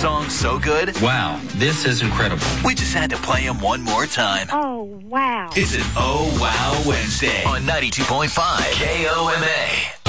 songs so good, Wow, this is incredible. we just had to play them one more time. Oh, wow. It's an Oh Wow Wednesday on 92.5 KOMA.